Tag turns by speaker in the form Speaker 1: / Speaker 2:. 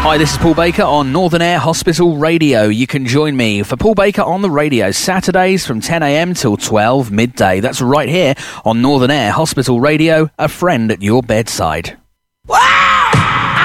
Speaker 1: Hi, this is Paul Baker on Northern Air Hospital Radio. You can join me for Paul Baker on the radio Saturdays from 10 a.m. till 12 midday. That's right here on Northern Air Hospital Radio, a friend at your bedside. Wow!